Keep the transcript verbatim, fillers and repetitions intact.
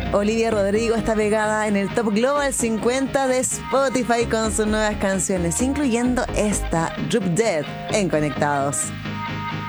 Olivia Rodrigo está pegada en el Top Global cincuenta de Spotify con sus nuevas canciones, incluyendo esta, Drop Dead, en Conectados.